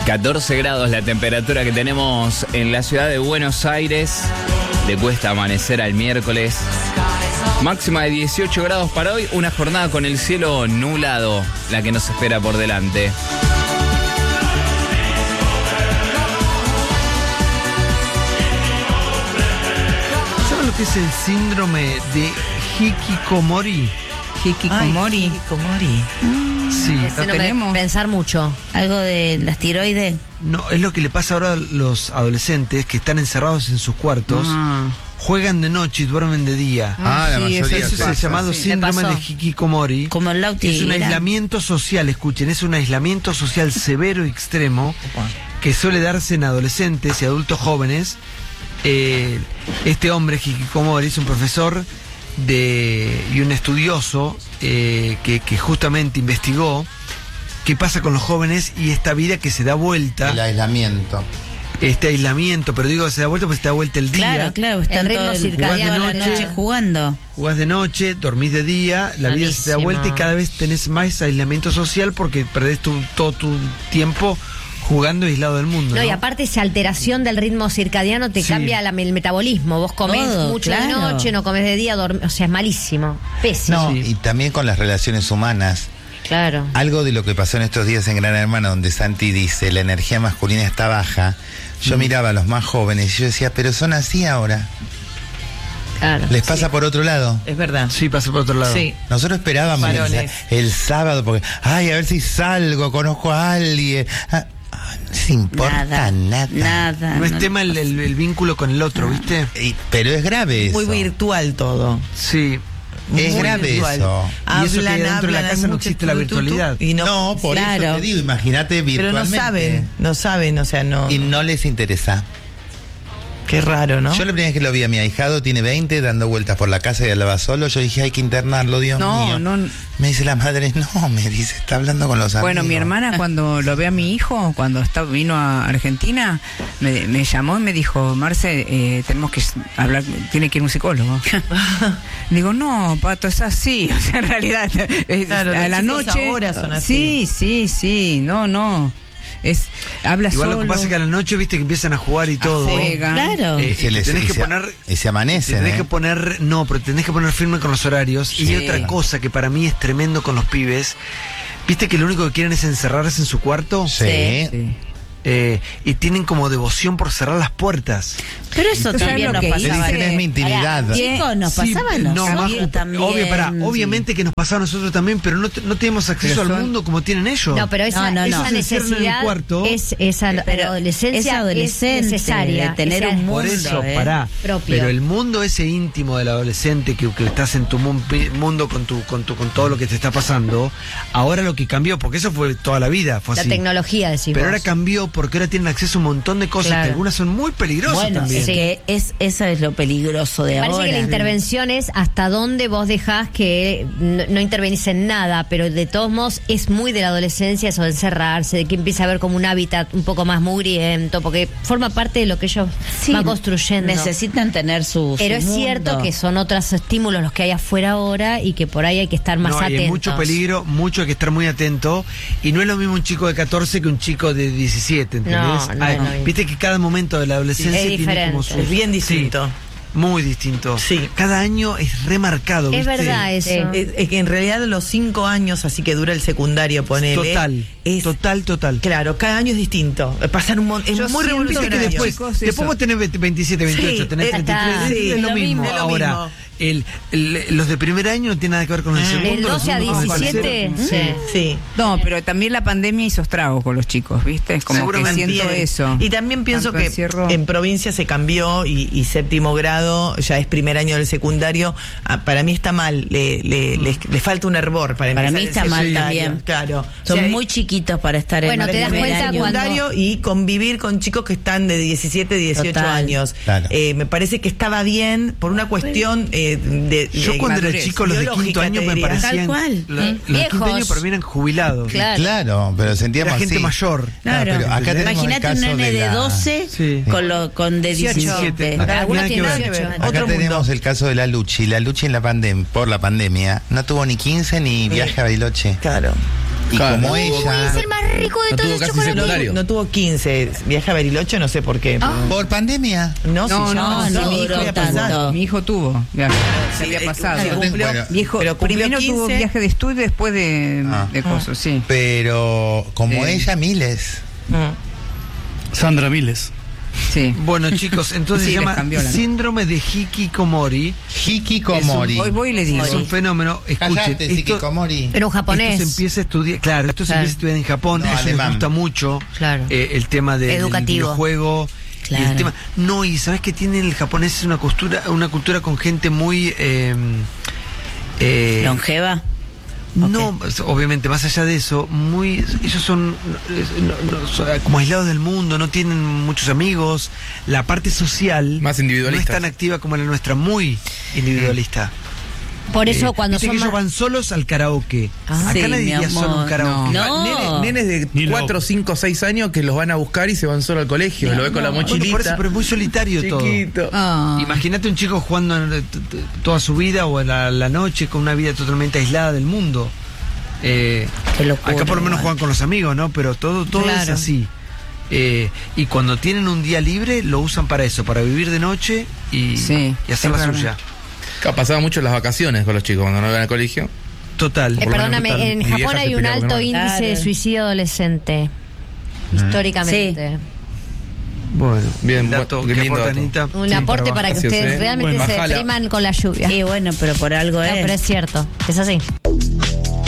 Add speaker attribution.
Speaker 1: 14 grados la temperatura que tenemos en la ciudad de Buenos Aires. Le cuesta amanecer al miércoles. Máxima de 18 grados para hoy. Una jornada con el cielo nublado, la que nos espera por delante.
Speaker 2: ¿Sabes lo que es el síndrome de Hikikomori?
Speaker 3: Hikikomori.
Speaker 4: Hikikomori.
Speaker 2: Sí.
Speaker 3: ¿Lo tenemos?
Speaker 4: Pensar mucho. Algo de las tiroides.
Speaker 2: No, es lo que le pasa ahora a los adolescentes que están encerrados en sus cuartos, juegan de noche y duermen de día.
Speaker 5: La mayoría.
Speaker 2: Eso es el llamado síndrome de Hikikomori.
Speaker 4: Como el Lauti.
Speaker 2: Es un aislamiento social, escuchen, es un aislamiento social severo y extremo que suele darse en adolescentes y adultos jóvenes. Este hombre, Hikikomori, es un profesor y un estudioso que justamente investigó qué pasa con los jóvenes y esta vida que se da vuelta.
Speaker 5: El aislamiento.
Speaker 2: Este aislamiento, pero digo se da vuelta porque se da vuelta el día.
Speaker 4: Claro, están
Speaker 3: El ritmo
Speaker 4: todo
Speaker 3: circadiano
Speaker 4: la noche jugando.
Speaker 2: Jugás de noche, dormís de día, la vida se da vuelta y cada vez tenés más aislamiento social porque perdés todo tu tiempo jugando aislado del mundo.
Speaker 3: No, y aparte esa alteración del ritmo circadiano te cambia el metabolismo. Vos comés mucho de noche, no comés de día, o sea, es malísimo, pésimo.
Speaker 5: No, y también con las relaciones humanas.
Speaker 3: Claro.
Speaker 5: Algo de lo que pasó en estos días en Gran Hermano, donde Santi dice, la energía masculina está baja. Yo miraba a los más jóvenes y yo decía, pero son así ahora.
Speaker 3: Claro.
Speaker 5: Les pasa por otro lado.
Speaker 4: Es verdad.
Speaker 2: Sí, pasa por otro lado.
Speaker 4: Sí.
Speaker 5: Nosotros esperábamos el sábado porque, a ver si salgo, conozco a alguien. No les importa nada.
Speaker 2: No es tema el vínculo con el otro, ¿viste?
Speaker 5: Pero es grave eso.
Speaker 4: Muy virtual todo.
Speaker 2: Sí.
Speaker 5: Es grave
Speaker 4: virtual.
Speaker 5: eso.
Speaker 2: Y eso que dentro de la casa no existe la virtualidad.
Speaker 4: Y
Speaker 5: No, por eso te digo, imagínate virtualmente.
Speaker 4: Pero no saben, o sea, no.
Speaker 5: Y no les interesa.
Speaker 4: Qué raro, ¿no?
Speaker 5: Yo la primera vez que lo vi a mi ahijado, tiene 20, dando vueltas por la casa y hablaba solo. Yo dije, hay que internarlo, Dios mío. Me dice la madre, no, me dice, está hablando con los amigos.
Speaker 6: Bueno, mi hermana cuando lo ve a mi hijo, cuando vino a Argentina, me llamó y me dijo, Marce, tenemos que hablar, tiene que ir un psicólogo. Digo, no, Pato, es así. O sea, en realidad,
Speaker 4: Claro,
Speaker 6: a la
Speaker 4: los chicos
Speaker 6: noche.
Speaker 4: ahora son así.
Speaker 6: Sí, no. Habla
Speaker 2: Igual
Speaker 6: solo.
Speaker 2: lo que pasa es que a la noche, viste, que empiezan a jugar y todo.
Speaker 6: Juegan.
Speaker 4: Claro.
Speaker 2: Tenés que poner...
Speaker 5: Y se amanecen,
Speaker 2: Tenés que poner, no, pero tenés que poner firme con los horarios.
Speaker 6: Sí.
Speaker 2: Y otra cosa que para mí es tremendo con los pibes, viste que lo único que quieren es encerrarse en su cuarto.
Speaker 5: Sí.
Speaker 2: Y tienen como devoción por cerrar las puertas.
Speaker 4: Pero eso también nos
Speaker 5: Le
Speaker 4: pasaba.
Speaker 5: dicen, es mi intimidad.
Speaker 4: Chicos, nos
Speaker 2: Sí,
Speaker 4: pasaba a
Speaker 2: no,
Speaker 4: nosotros
Speaker 2: más,
Speaker 4: también.
Speaker 2: obviamente que nos pasaba a nosotros también, pero no tenemos acceso al mundo como tienen ellos.
Speaker 3: No, pero esa
Speaker 4: No.
Speaker 3: esa
Speaker 2: Ellos se encierran en el
Speaker 3: necesidad
Speaker 2: cuarto.
Speaker 3: esa
Speaker 4: Pero
Speaker 3: adolescencia
Speaker 4: es adolescente,
Speaker 3: es necesaria.
Speaker 4: de tener un mundo.
Speaker 2: Por eso, pará.
Speaker 3: propio.
Speaker 2: Pero el mundo ese íntimo del adolescente que estás en tu mundo con todo lo que te está pasando, ahora lo que cambió, porque eso fue toda la vida, fue
Speaker 3: La
Speaker 2: así.
Speaker 3: tecnología, decimos.
Speaker 2: Pero ahora cambió porque ahora tienen acceso a un montón de cosas
Speaker 3: Claro.
Speaker 2: que algunas son muy peligrosas
Speaker 4: Bueno,
Speaker 2: también.
Speaker 4: es que eso es lo peligroso de
Speaker 3: Me
Speaker 4: ahora.
Speaker 3: parece que la intervención es hasta dónde vos dejás que no intervenís en nada, pero de todos modos es muy de la adolescencia eso de encerrarse, de que empieza a haber como un hábitat un poco más mugriento, porque forma parte de lo que ellos van construyendo.
Speaker 4: Necesitan tener su
Speaker 3: Pero es
Speaker 4: mundo.
Speaker 3: cierto que son otros estímulos los que hay afuera ahora y que por ahí hay que estar más
Speaker 2: No, y
Speaker 3: atentos.
Speaker 2: hay mucho peligro, mucho hay que estar muy atento. Y no es lo mismo un chico de 14 que un chico de 17, ¿entendés?
Speaker 3: No es lo mismo.
Speaker 2: Viste que cada momento de la adolescencia
Speaker 3: Es
Speaker 2: tiene
Speaker 3: diferente.
Speaker 2: como su...
Speaker 4: Es bien distinto.
Speaker 2: Sí, muy distinto.
Speaker 4: Sí.
Speaker 2: Cada año es remarcado,
Speaker 3: Es
Speaker 2: ¿viste?
Speaker 3: verdad eso.
Speaker 7: Es que en realidad los 5 años, así que dura el secundario, ponele.
Speaker 2: Total.
Speaker 7: Claro, cada año es distinto. Pasan es muy revolucionario.
Speaker 2: Viste que después vos tenés 27, 28, tenés 33,
Speaker 7: sí,
Speaker 2: es lo mismo.
Speaker 7: es lo
Speaker 2: Ahora,
Speaker 7: mismo.
Speaker 2: los de primer año no tienen nada que ver con el segundo.
Speaker 3: Del 12 a
Speaker 2: los segundos con el
Speaker 3: 17,
Speaker 2: tercero.
Speaker 7: Sí.
Speaker 6: No, pero también la pandemia hizo estragos con los chicos, ¿viste? Es como que
Speaker 2: Seguramente.
Speaker 6: siento eso.
Speaker 7: Y también pienso
Speaker 6: Tanto
Speaker 7: que
Speaker 6: encierro.
Speaker 7: en provincia se cambió y séptimo grado ya es primer año del secundario. Para mí está mal, le falta un hervor para
Speaker 4: Para
Speaker 7: empezar
Speaker 4: mí
Speaker 7: el
Speaker 4: está mal
Speaker 7: secundario.
Speaker 4: también.
Speaker 7: Claro.
Speaker 4: Son
Speaker 7: O sea,
Speaker 4: muy chiquitos para estar
Speaker 3: Bueno,
Speaker 4: en
Speaker 3: te das
Speaker 4: primer
Speaker 3: cuenta
Speaker 4: año.
Speaker 3: cuando-
Speaker 7: secundario y convivir con chicos que están de 17, 18
Speaker 4: Total.
Speaker 7: años.
Speaker 5: Claro.
Speaker 7: Me parece que estaba bien por una cuestión
Speaker 2: Yo cuando era
Speaker 6: madurez.
Speaker 2: chico, los de quinto
Speaker 7: biológica,
Speaker 2: año
Speaker 7: te
Speaker 2: me
Speaker 7: diría.
Speaker 2: parecían...
Speaker 4: Tal cual.
Speaker 2: Los de quinto
Speaker 3: Viejos.
Speaker 2: año para mí eran jubilados.
Speaker 3: Claro.
Speaker 5: Claro, pero sentíamos
Speaker 2: Era gente
Speaker 5: así.
Speaker 2: mayor.
Speaker 4: Claro.
Speaker 5: Pero acá tenemos el
Speaker 4: Imagínate un
Speaker 5: caso
Speaker 4: nene de
Speaker 5: la-
Speaker 4: 12
Speaker 2: Sí.
Speaker 4: con de 17.
Speaker 2: Acá
Speaker 3: Algunos
Speaker 2: nada que
Speaker 3: tienen
Speaker 2: ver.
Speaker 3: 18 años.
Speaker 5: Acá
Speaker 7: Otro
Speaker 5: tenemos
Speaker 7: mundo.
Speaker 5: el caso de la Luchi. La Luchi por la pandemia no tuvo ni 15 ni viaje a Bariloche.
Speaker 7: Claro.
Speaker 5: Y
Speaker 1: Claro,
Speaker 5: como
Speaker 3: Uy,
Speaker 5: ella,
Speaker 3: es el más rico de
Speaker 1: No
Speaker 3: todos
Speaker 1: tuvo
Speaker 3: los
Speaker 1: casi
Speaker 3: chocolates.
Speaker 1: secundario.
Speaker 7: No tuvo 15, viaja a Bariloche, no sé por qué.
Speaker 5: por pandemia.
Speaker 7: No, sí,
Speaker 6: No,
Speaker 7: ya
Speaker 6: no,
Speaker 7: pasó,
Speaker 4: no
Speaker 7: mi hijo
Speaker 4: duró
Speaker 7: había
Speaker 4: tanto.
Speaker 7: pasado.
Speaker 6: Mi hijo tuvo viaje, se había pasado.
Speaker 7: sí, cumplió-
Speaker 5: Bueno,
Speaker 6: Viejo,
Speaker 7: pero cumplió
Speaker 6: primero
Speaker 7: 15.
Speaker 6: tuvo viaje de estudio, después de cosas, sí.
Speaker 5: Pero como
Speaker 6: Sí.
Speaker 5: ella, miles.
Speaker 8: Sandra Miles.
Speaker 6: Sí.
Speaker 2: Bueno, chicos, entonces
Speaker 6: Sí,
Speaker 2: se
Speaker 6: les
Speaker 2: llama
Speaker 6: cambió la-
Speaker 2: síndrome de hikikomori.
Speaker 5: Hikikomori.
Speaker 6: Hoy voy y le digo.
Speaker 2: Es un fenómeno. Escuchen,
Speaker 5: Cállate, Hikikomori.
Speaker 3: Pero japonés.
Speaker 2: Esto se empieza a estudiar, claro, esto se
Speaker 3: Claro.
Speaker 2: empieza a estudiar en Japón,
Speaker 5: No,
Speaker 2: a ellos les
Speaker 5: alemán.
Speaker 2: gusta mucho
Speaker 3: Claro.
Speaker 2: el tema del
Speaker 3: Educativo.
Speaker 2: videojuego. Y el
Speaker 4: Claro.
Speaker 2: tema, no, y sabes que tiene el japonés es una cultura con gente muy
Speaker 4: ¿Longeva?
Speaker 2: no, obviamente, más allá de eso, ellos son como aislados del mundo, no tienen muchos amigos, la parte social
Speaker 9: Más
Speaker 2: no es
Speaker 9: individualistas.
Speaker 2: tan activa como la nuestra, muy individualista.
Speaker 3: Por eso cuando
Speaker 2: Viste
Speaker 3: son
Speaker 2: que ellos
Speaker 3: más-
Speaker 2: van solos al karaoke.
Speaker 4: Ah,
Speaker 2: Acá
Speaker 4: sí,
Speaker 2: nadie
Speaker 4: mi
Speaker 2: iría solo a un
Speaker 4: amor.
Speaker 2: karaoke.
Speaker 4: No.
Speaker 9: Nenes de
Speaker 8: Ni
Speaker 9: 4,
Speaker 8: loco.
Speaker 9: 5, 6 años que los van a buscar y se van solo al colegio. Lo ve con la
Speaker 2: Bueno, por
Speaker 9: mochilita.
Speaker 2: eso, pero es muy solitario
Speaker 9: Chiquito.
Speaker 2: todo.
Speaker 6: Ah.
Speaker 2: Imagínate un chico jugando toda su vida o a la noche con una vida totalmente aislada del mundo.
Speaker 4: Qué locura,
Speaker 2: Acá por lo menos
Speaker 4: igual.
Speaker 2: juegan con los amigos, ¿no? Pero todo es
Speaker 3: Claro.
Speaker 2: así. Y cuando tienen un día libre lo usan para eso, para vivir de noche y
Speaker 6: Sí,
Speaker 2: hacer
Speaker 6: es
Speaker 2: la
Speaker 6: verdad.
Speaker 2: suya.
Speaker 9: Acá pasaba mucho las vacaciones con los chicos cuando no iban al colegio.
Speaker 2: Total.
Speaker 9: Por lo
Speaker 3: perdóname,
Speaker 9: menos
Speaker 3: en
Speaker 9: mi
Speaker 3: Japón
Speaker 9: vieja
Speaker 3: hay
Speaker 9: se
Speaker 3: un
Speaker 9: peleaba con
Speaker 3: alto
Speaker 9: mi
Speaker 3: índice de
Speaker 4: Claro.
Speaker 3: suicidio adolescente. Históricamente.
Speaker 2: Bueno,
Speaker 9: Bien,
Speaker 2: dato
Speaker 9: qué
Speaker 2: que
Speaker 9: lindo
Speaker 2: aporta
Speaker 9: dato.
Speaker 2: Anita.
Speaker 3: Un
Speaker 2: Sí,
Speaker 3: aporte para que
Speaker 9: Gracias,
Speaker 3: ustedes realmente
Speaker 9: Bueno,
Speaker 3: se
Speaker 9: bajala.
Speaker 3: depriman con la lluvia.
Speaker 4: Y bueno, pero por algo
Speaker 3: No,
Speaker 4: es.
Speaker 3: pero es cierto, es así.